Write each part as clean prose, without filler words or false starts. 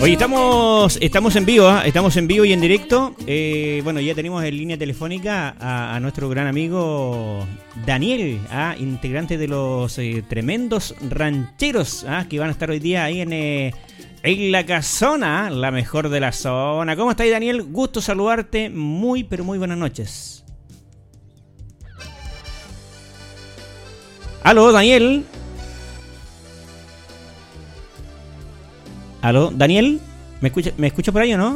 Oye, estamos en vivo, estamos en vivo y en directo. Bueno, ya tenemos en línea telefónica a nuestro gran amigo Daniel, integrante de los tremendos rancheros, que van a estar hoy día ahí en la casona, la mejor de la zona. ¿Cómo estás, Daniel? Gusto saludarte. Muy, pero muy buenas noches. Aló, Daniel. Aló, Daniel. ¿Me escucha por ahí o no?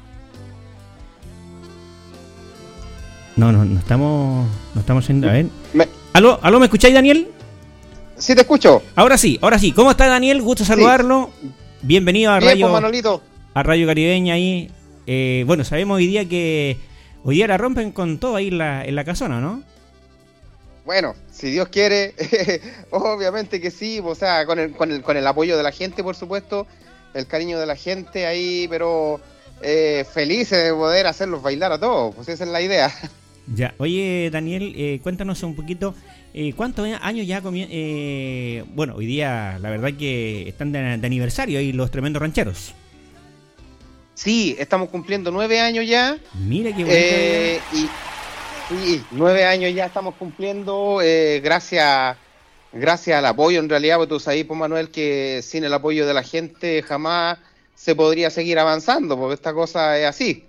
No estamos en... A ver. Aló, ¿me escucháis, Daniel? Sí, te escucho. Ahora sí. ¿Cómo está, Daniel? Gusto saludarlo. Sí. Bienvenido a Radio, Manolito. A Radio Caribeña ahí. Bueno, sabemos hoy día que hoy día la rompen con todo ahí en la casona, ¿no? Bueno, si Dios quiere, obviamente que sí, o sea, con el apoyo de la gente, por supuesto, el cariño de la gente ahí, pero felices de poder hacerlos bailar a todos, pues esa es la idea. Ya, oye, Daniel, cuéntanos un poquito, ¿cuántos años ya bueno, hoy día la verdad que están de aniversario ahí los tremendos rancheros? Sí, estamos cumpliendo 9 años ya. Mira qué bonito. Sí, 9 años ya estamos cumpliendo, gracias al apoyo en realidad, porque tú sabes, pues, Manuel, que sin el apoyo de la gente jamás se podría seguir avanzando, porque esta cosa es así.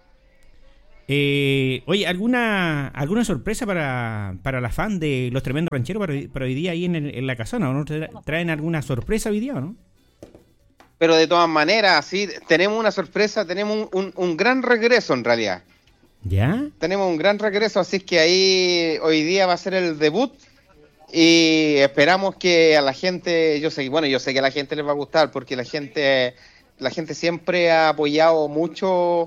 Oye, ¿alguna sorpresa para la fan de los tremendos rancheros para hoy día ahí en la casona? ¿O no traen alguna sorpresa hoy día o no? Pero de todas maneras, sí, tenemos una sorpresa, tenemos un gran regreso en realidad. ¿Ya? Tenemos un gran regreso, así que ahí hoy día va a ser el debut y esperamos que a la gente, yo sé que a la gente les va a gustar porque la gente siempre ha apoyado mucho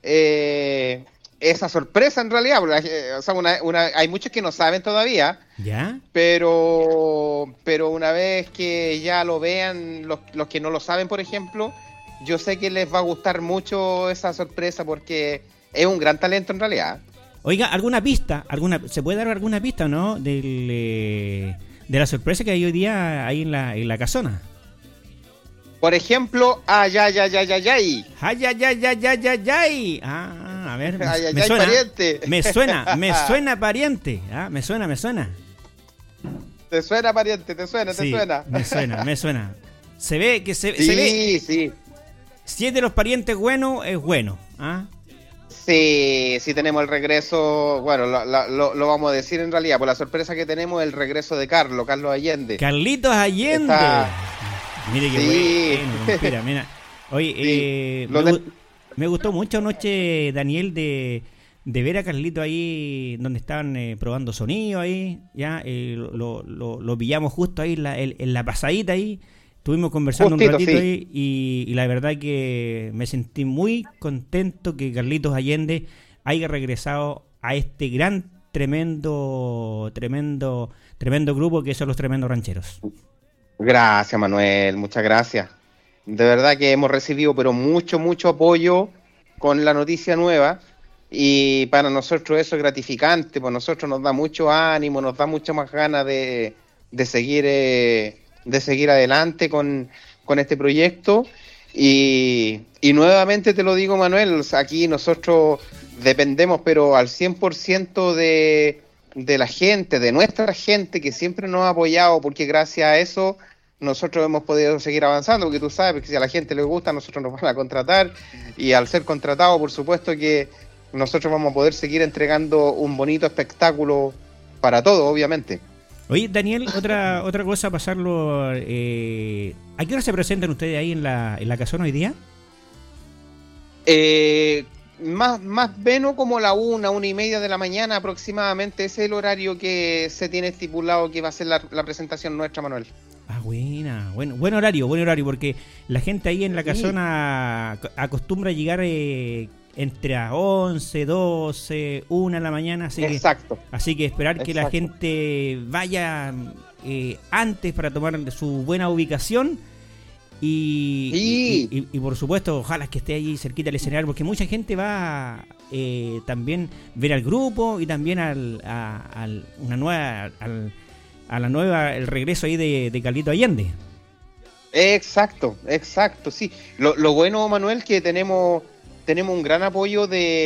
esa sorpresa en realidad. O sea, hay muchos que no saben todavía, ¿ya? Pero una vez que ya lo vean, los que no lo saben, por ejemplo, yo sé que les va a gustar mucho esa sorpresa porque es un gran talento en realidad. Oiga, ¿se puede dar alguna pista, no? De la sorpresa que hay hoy día ahí en la casona. Por ejemplo, ay. A ver, me suena. Pariente. Me suena pariente. Me suena. ¿Te suena, pariente? ¿Te suena? Me suena. Se ve que se ve. Sí. Si es de los parientes bueno, es bueno. Sí, tenemos el regreso, bueno, lo vamos a decir en realidad, por la sorpresa que tenemos, el regreso de Carlos Allende. Carlitos Allende. Mire qué bueno. Mira. Oye, sí, me gustó mucho anoche, Daniel, de ver a Carlito ahí donde estaban probando sonido ahí, ya lo pillamos justo ahí en la pasadita ahí. Estuvimos conversando un ratito, sí. Ahí y la verdad que me sentí muy contento que Carlitos Allende haya regresado a este tremendo grupo que son los tremendos rancheros. Gracias, Manuel, muchas gracias. De verdad que hemos recibido pero mucho apoyo con la noticia nueva y para nosotros eso es gratificante, pues nosotros nos da mucho ánimo, nos da mucha más ganas de seguir adelante con este proyecto y nuevamente te lo digo, Manuel, aquí nosotros dependemos pero al 100% de la gente, de nuestra gente que siempre nos ha apoyado, porque gracias a eso nosotros hemos podido seguir avanzando, porque tú sabes que si a la gente le gusta, nosotros nos van a contratar y al ser contratados, por supuesto que nosotros vamos a poder seguir entregando un bonito espectáculo para todos, obviamente. Oye, Daniel, otra cosa, pasarlo. ¿A qué hora se presentan ustedes ahí en la casona hoy día? Más menos como la 1:30 de la mañana aproximadamente. Ese es el horario que se tiene estipulado que va a ser la presentación nuestra, Manuel. Buen horario, porque la gente ahí en la casona acostumbra a llegar entre a 11, 12, 1 de la mañana. Así que esperar que la gente vaya antes para tomar su buena ubicación y por supuesto, ojalá que esté ahí cerquita del escenario, porque mucha gente va también ver al grupo y también el regreso ahí de Carlito Allende. Exacto, sí. Lo bueno, Manuel, que tenemos un gran apoyo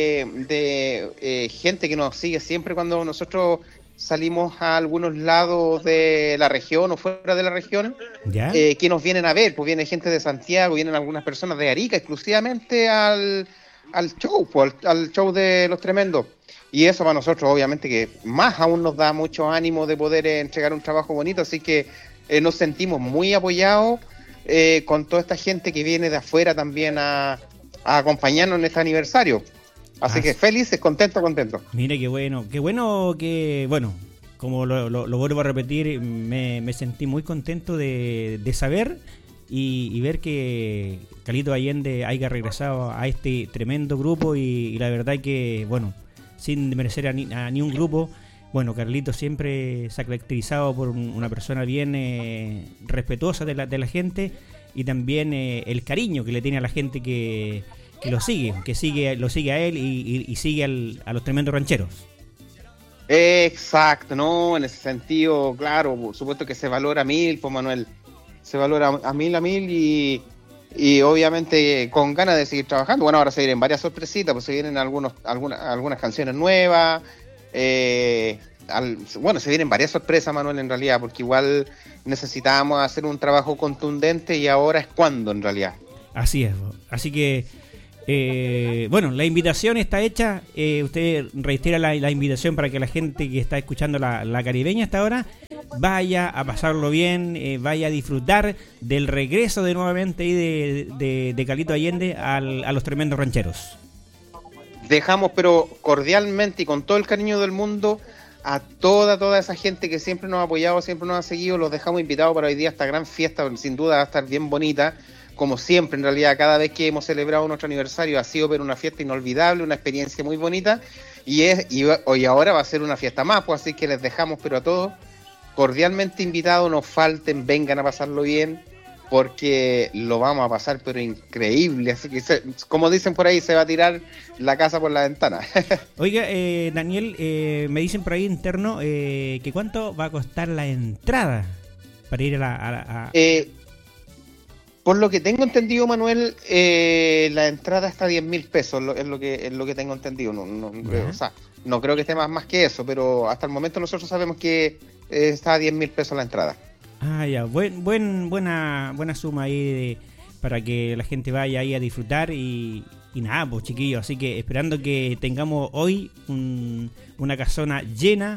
de gente que nos sigue siempre cuando nosotros salimos a algunos lados de la región o fuera de la región, que nos vienen a ver. Pues viene gente de Santiago, vienen algunas personas de Arica exclusivamente al show, pues, al show de Los Tremendos. Y eso para nosotros, obviamente, que más aún nos da mucho ánimo de poder entregar un trabajo bonito. Así que nos sentimos muy apoyados con toda esta gente que viene de afuera también a acompañarnos en este aniversario. Así que felices, contento. Mire, qué bueno, bueno, como lo vuelvo a repetir, me sentí muy contento de saber y ver que Carlito Allende haya regresado a este tremendo grupo y la verdad que, bueno, sin merecer a ni un grupo, bueno, Carlito siempre se ha caracterizado por una persona bien respetuosa de la gente y también el cariño que le tiene a la gente que lo sigue a él y sigue a los tremendos rancheros. Exacto, no, en ese sentido, claro, por supuesto que se valora a mil, pues Manuel, se valora a mil y obviamente con ganas de seguir trabajando. Bueno, ahora se vienen varias sorpresitas, pues se vienen algunas canciones nuevas, se vienen varias sorpresas, Manuel, en realidad, porque igual necesitábamos hacer un trabajo contundente y ahora es cuando, en realidad. Así es, así que la invitación está hecha. Usted reitera la invitación para que la gente que está escuchando la caribeña hasta ahora vaya a pasarlo bien, vaya a disfrutar del regreso de nuevamente de Carlito Allende a los tremendos rancheros. Dejamos, pero cordialmente y con todo el cariño del mundo, a toda esa gente que siempre nos ha apoyado, siempre nos ha seguido, los dejamos invitados para hoy día a esta gran fiesta, sin duda va a estar bien bonita. Como siempre, en realidad, cada vez que hemos celebrado nuestro aniversario ha sido una fiesta inolvidable, una experiencia muy bonita, y hoy ahora va a ser una fiesta más, pues así que les dejamos, pero a todos, cordialmente invitados, no falten, vengan a pasarlo bien, porque lo vamos a pasar, pero increíble, así que, como dicen por ahí, se va a tirar la casa por la ventana. Oiga, Daniel, me dicen por ahí interno que cuánto va a costar la entrada para ir a por lo que tengo entendido, Manuel, la entrada está a 10.000 pesos, es lo que tengo entendido. No creo que esté más que eso, pero hasta el momento nosotros sabemos que está a 10.000 pesos la entrada. Ah, ya, buena suma ahí para que la gente vaya ahí a disfrutar y nada, pues chiquillos, así que esperando que tengamos hoy una casona llena.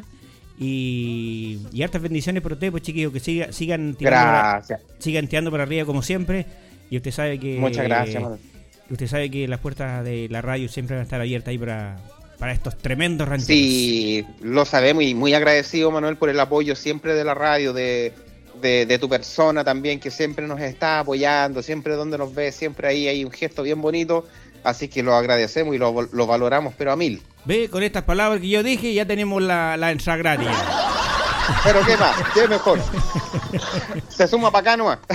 Y hartas bendiciones por ustedes, pues chiquillos, que sigan tirando para arriba como siempre. Y usted sabe que muchas gracias, Manuel. Usted sabe que las puertas de la radio siempre van a estar abiertas ahí para estos tremendos rancheros. Sí, lo sabemos y muy agradecido, Manuel, por el apoyo siempre de la radio, de tu persona también, que siempre nos está apoyando, siempre donde nos ve, siempre ahí hay un gesto bien bonito. Así que lo agradecemos y lo valoramos, pero a 1000. Ve, con estas palabras que yo dije, ya tenemos la entrada gratis. Pero qué más, qué mejor. Se suma para acá nomás.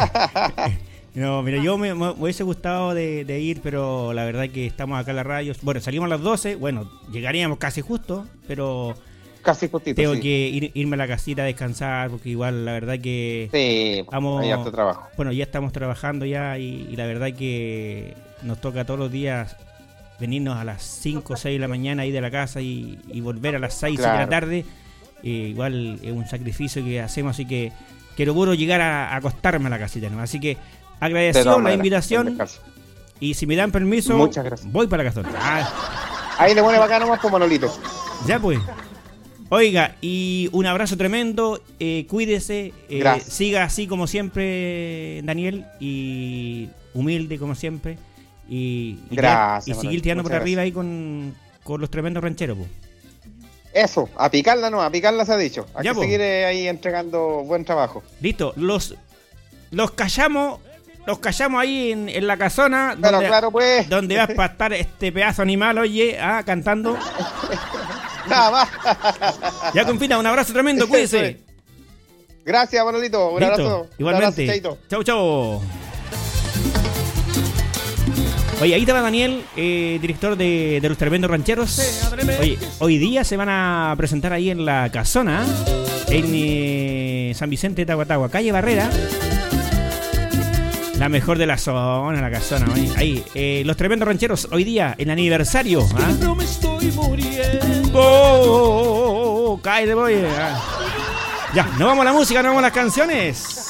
No, mira, yo me hubiese gustado de ir, pero la verdad que estamos acá en la radio. Bueno, salimos a las 12, bueno, llegaríamos casi justo, pero casi justito, tengo que irme a la casita a descansar, porque igual la verdad que hay harto trabajo. Bueno, ya estamos trabajando ya y la verdad que nos toca todos los días venirnos a las 5 o 6 de la mañana ahí de la casa y volver a las 6 de la tarde. Igual es un sacrificio que hacemos, así que quiero puro llegar a acostarme a la casita, ¿no? Así que agradecido la invitación y si me dan permiso, muchas gracias, voy para la casona. Ahí le pone bacano más con Manolito. Ya pues. Oiga, y un abrazo tremendo, cuídese, siga así como siempre, Daniel, y humilde como siempre, y seguir tirando por arriba ahí con los tremendos rancheros, po. Eso, a picarla se ha dicho, que seguir ahí entregando buen trabajo. Listo, los callamos ahí en la casona, pero claro, pues, donde vas para estar este pedazo animal, oye, cantando. Nada más. Ya, confina, un abrazo tremendo, cuídese. Gracias, Manolito. Un abrazo. Igualmente. Chau. Oye, ahí estaba Daniel, director de los tremendos rancheros. Oye, hoy día se van a presentar ahí en la casona, en San Vicente de Tahuatahua, calle Barrera. La mejor de la zona, la casona. Ahí, los tremendos rancheros, hoy día, el aniversario. ¿Ah? No me estoy muriendo. Cállate, voy. Ya, nos vamos a la música, nos vamos a las canciones.